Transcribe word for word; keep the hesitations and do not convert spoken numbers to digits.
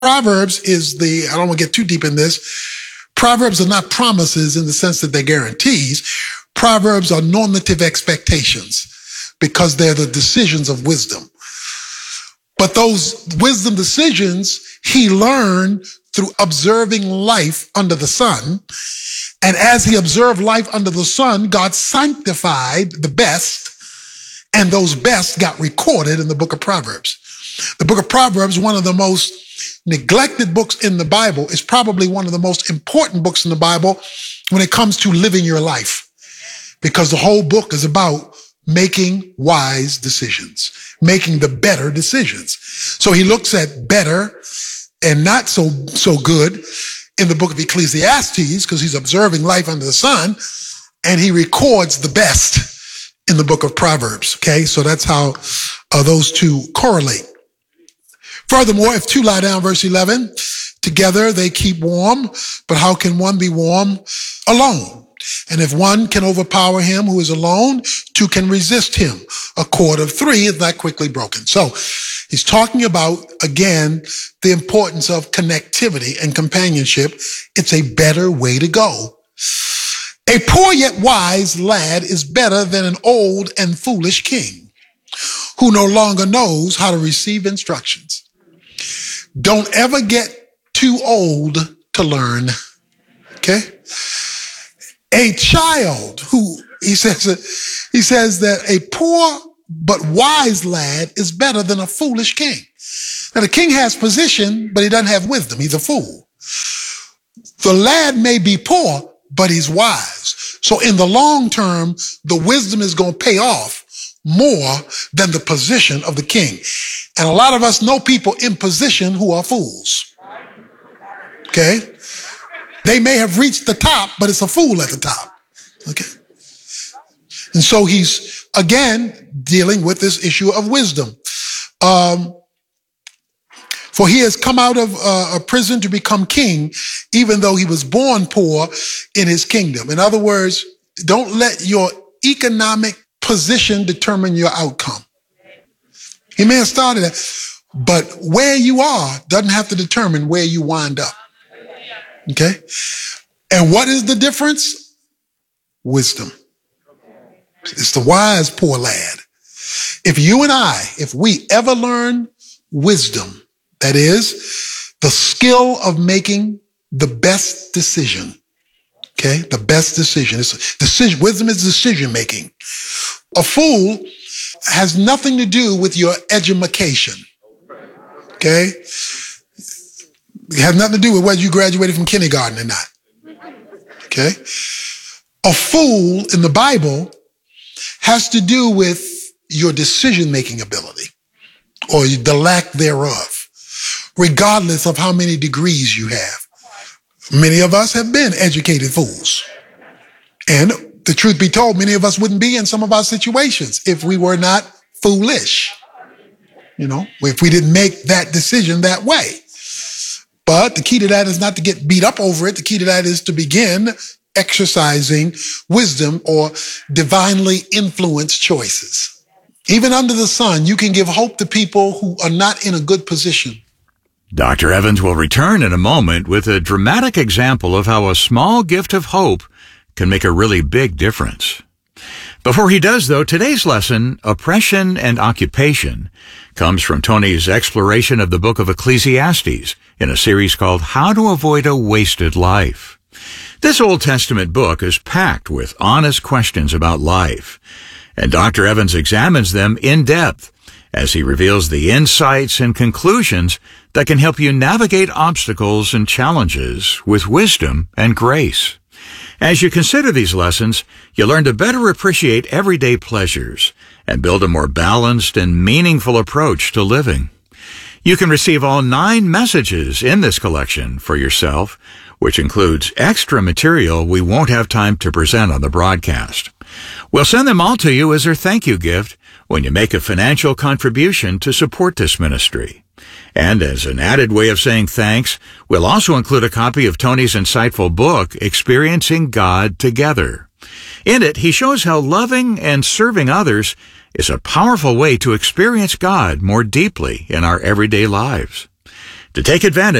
Proverbs is the, I don't want to get too deep in this. Proverbs are not promises in the sense that they're guarantees. Proverbs are normative expectations because they're the decisions of wisdom. But those wisdom decisions he learned through observing life under the sun. And as he observed life under the sun, God sanctified the best, and those best got recorded in the book of Proverbs. The book of Proverbs, one of the most neglected books in the Bible, is probably one of the most important books in the Bible when it comes to living your life, because the whole book is about making wise decisions, making the better decisions. So he looks at better and not so, so good in the book of Ecclesiastes, because he's observing life under the sun, and he records the best in the book of Proverbs. Okay. So that's how uh, those two correlate. Furthermore, if two lie down, verse eleven, together they keep warm, but how can one be warm alone? And if one can overpower him who is alone, two can resist him. A cord of three is not quickly broken. So he's talking about, again, the importance of connectivity and companionship. It's a better way to go. A poor yet wise lad is better than an old and foolish king who no longer knows how to receive instructions. Don't ever get too old to learn. Okay? A child who, he says, he says that a poor but wise lad is better than a foolish king. Now the king has position, but he doesn't have wisdom. He's a fool. The lad may be poor, but he's wise. So in the long term, the wisdom is going to pay off more than the position of the king. And a lot of us know people in position who are fools. Okay? They may have reached the top, but it's a fool at the top. Okay? And so he's, again, dealing with this issue of wisdom. Um, for he has come out of uh, a prison to become king, even though he was born poor in his kingdom. In other words, don't let your economic position determine your outcome. He may have started it, but where you are doesn't have to determine where you wind up. Okay? And what is the difference? Wisdom. It's the wise poor lad. If you and I, if we ever learn wisdom, that is the skill of making the best decision. Okay? The best decision. It's decision. Wisdom is decision making. A fool has nothing to do with your education. Okay? It has nothing to do with whether you graduated from kindergarten or not. Okay? A fool in the Bible has to do with your decision-making ability or the lack thereof, regardless of how many degrees you have. Many of us have been educated fools. And the truth be told, many of us wouldn't be in some of our situations if we were not foolish. You know, if we didn't make that decision that way. But the key to that is not to get beat up over it. The key to that is to begin exercising wisdom or divinely influenced choices. Even under the sun, you can give hope to people who are not in a good position. Doctor Evans will return in a moment with a dramatic example of how a small gift of hope can make a really big difference. Before he does, though, today's lesson, Oppression and Occupation, comes from Tony's exploration of the book of Ecclesiastes in a series called How to Avoid a Wasted Life. This Old Testament book is packed with honest questions about life, and Doctor Evans examines them in depth as he reveals the insights and conclusions that can help you navigate obstacles and challenges with wisdom and grace. As you consider these lessons, you'll learn to better appreciate everyday pleasures and build a more balanced and meaningful approach to living. You can receive all nine messages in this collection for yourself, which includes extra material we won't have time to present on the broadcast. We'll send them all to you as our thank you gift when you make a financial contribution to support this ministry. And as an added way of saying thanks, we'll also include a copy of Tony's insightful book, Experiencing God Together. In it, he shows how loving and serving others is a powerful way to experience God more deeply in our everyday lives. To take advantage